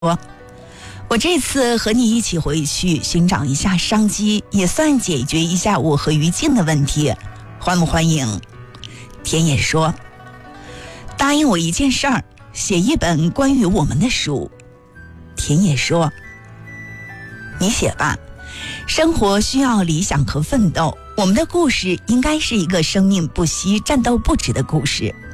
我这次和你一起回去寻找一下商机，也算解决一下我和于静的问题，欢不欢迎？田野说，答应我一件事儿，写一本关于我们的书。田野说，你写吧，生活需要理想和奋斗，我们的故事应该是一个生命不息、战斗不止的故事。